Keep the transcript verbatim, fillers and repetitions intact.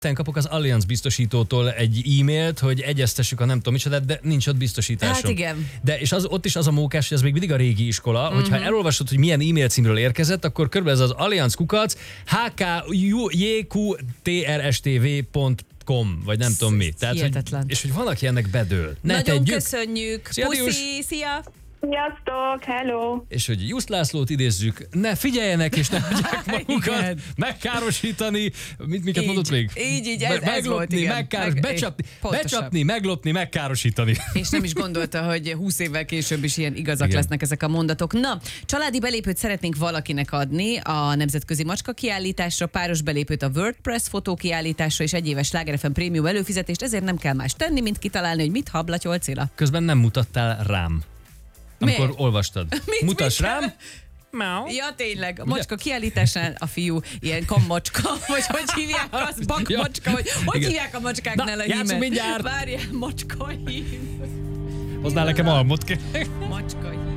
Kapok az Allianz biztosítótól egy e-mailt, hogy egyeztessük a nem tudom micsoda, de nincs ott biztosításom. Hát igen. De és az, ott is az a mókás, hogy ez még mindig a régi iskola, uh-huh. hogyha elolvasod, hogy milyen e-mail címről érkezett, akkor körülbelül ez az Allianz kukac h k j q t r s t v pont com, vagy nem tudom mi. Tehát, hogy, és hogy van, aki ennek bedől. Ne Nagyon tegyük. köszönjük. Szia, Puszi, szia! Sziasztok, hello! És hogy Just Lászlót idézzük, ne figyeljenek, és ne hagyják magukat megkárosítani. Mit, miket így, mondott még? Így, így, ez, meglopni, ez volt, igen. megkáros, Meg, becsapni, becsapni, meglopni, megkárosítani. És nem is gondolta, hogy húsz évvel később is ilyen igazak igen. lesznek ezek a mondatok. Na, családi belépőt szeretnénk valakinek adni a Nemzetközi Macska kiállításra, páros belépőt a WordPress fotó kiállításra és egy éves Sláger ef em prémium előfizetést, ezért nem kell más tenni, mint kitalálni, hogy mit hablatyol Cilla. Közben nem mutattál rám. Amikor Miért? olvastad. Mit, Mutass mit rám. Ja, tényleg. A macska kiállításán a fiú ilyen kammacska, vagy hogy hívják azt, bakmacska, vagy hogy igen. hívják a macskáknál a hímet? Mindjárt. Várjál, macska hím. Hoznál nekem almot. Macska hím.